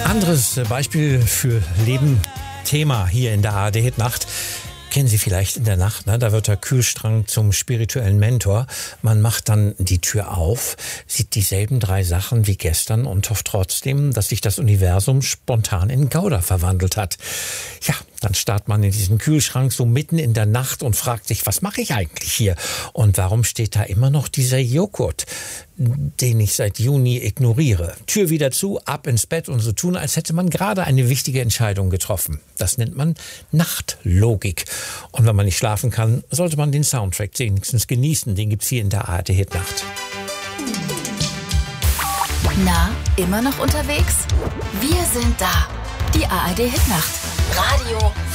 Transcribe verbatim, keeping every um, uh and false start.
Anderes Beispiel für Leben, Thema hier in der A R D-Hitnacht. Kennen Sie vielleicht in der Nacht, ne? Da wird der Kühlschrank zum spirituellen Mentor. Man macht dann die Tür auf, sieht dieselben drei Sachen wie gestern und hofft trotzdem, dass sich das Universum spontan in Gouda verwandelt hat. Ja, dann starrt man in diesen Kühlschrank so mitten in der Nacht und fragt sich, was mache ich eigentlich hier? Und warum steht da immer noch dieser Joghurt, den ich seit Juni ignoriere? Tür wieder zu, ab ins Bett und so tun, als hätte man gerade eine wichtige Entscheidung getroffen. Das nennt man Nachtlogik. Und wenn man nicht schlafen kann, sollte man den Soundtrack wenigstens genießen. Den gibt's hier in der A R D-Hitnacht. Na, immer noch unterwegs? Wir sind da. Die A R D-Hitnacht. Radio